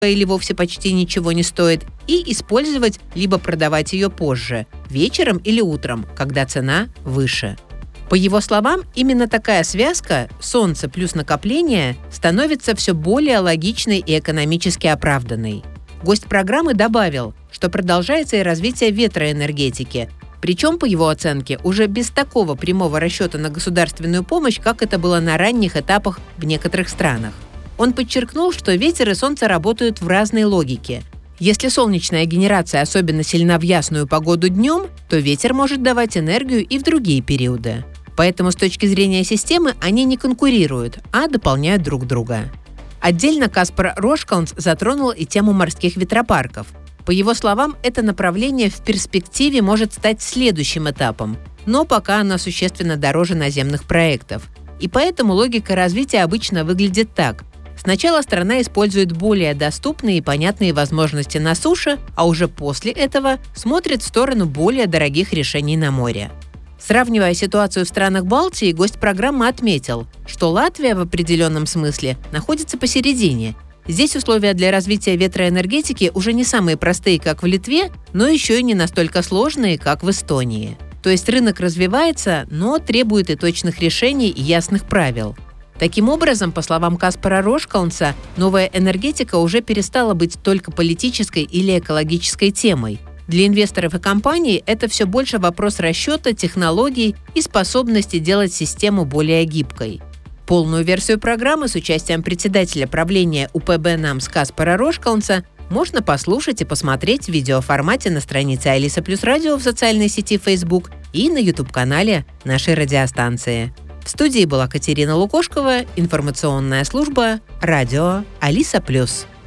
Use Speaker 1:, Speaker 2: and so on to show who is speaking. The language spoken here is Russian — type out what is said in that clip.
Speaker 1: или вовсе почти ничего не стоит, и использовать либо продавать ее позже, вечером или утром, когда цена выше. По его словам, именно такая связка солнце плюс накопление становится все более логичной и экономически оправданной. Гость программы добавил, что продолжается и развитие ветроэнергетики, причем, по его оценке, уже без такого прямого расчета на государственную помощь, как это было на ранних этапах в некоторых странах. Он подчеркнул, что ветер и солнце работают в разной логике. Если солнечная генерация особенно сильна в ясную погоду днем, то ветер может давать энергию и в другие периоды. Поэтому с точки зрения системы они не конкурируют, а дополняют друг друга. Отдельно Каспар Рошкалнс затронул и тему морских ветропарков. По его словам, это направление в перспективе может стать следующим этапом, но пока оно существенно дороже наземных проектов. И поэтому логика развития обычно выглядит так. Сначала страна использует более доступные и понятные возможности на суше, а уже после этого смотрит в сторону более дорогих решений на море. Сравнивая ситуацию в странах Балтии, гость программы отметил, что Латвия в определенном смысле находится посередине. Здесь условия для развития ветроэнергетики уже не самые простые, как в Литве, но еще и не настолько сложные, как в Эстонии. То есть рынок развивается, но требует и точных решений, и ясных правил. Таким образом, по словам Каспара Рошкалнса, новая энергетика уже перестала быть только политической или экологической темой. Для инвесторов и компаний это все больше вопрос расчета, технологий и способности делать систему более гибкой. Полную версию программы с участием председателя правления УПБ НАМС Каспара Рошкалнса можно послушать и посмотреть в видеоформате на странице Алиса Плюс Радио в социальной сети Facebook и на YouTube-канале нашей радиостанции. В студии была Катерина Лукошкова, информационная служба «Радио Алиса Плюс».